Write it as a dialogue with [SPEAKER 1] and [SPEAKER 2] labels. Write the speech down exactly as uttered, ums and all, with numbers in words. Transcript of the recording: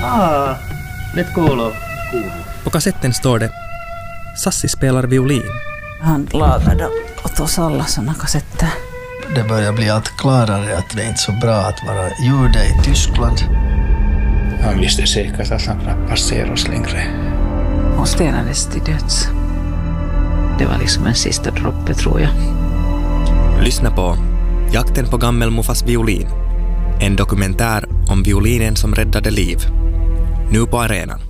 [SPEAKER 1] Ah, nyt kuuluu. Kuuluu.
[SPEAKER 2] På kassetten står det Sassi spelar violin.
[SPEAKER 3] Han lagade åt oss alla såna kassetter.
[SPEAKER 4] Det börjar bli allt klarare att det är inte så bra att vara jude i Tyskland.
[SPEAKER 5] Han visste säkert att han knappt passerar oss längre.
[SPEAKER 3] Hon stenades till döds. Det var liksom en sista droppe, tror jag.
[SPEAKER 2] Lyssna på Jakten på gammelmuffas violin. En dokumentär om violinen som räddade liv. Nu på arenan.